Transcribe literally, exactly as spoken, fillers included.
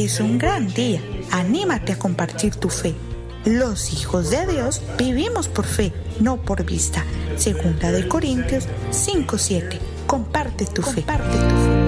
es un gran día. Anímate a compartir tu fe. Los hijos de Dios vivimos por fe, no por vista. Segunda de Corintios cinco siete. Comparte tu fe. Comparte tu fe.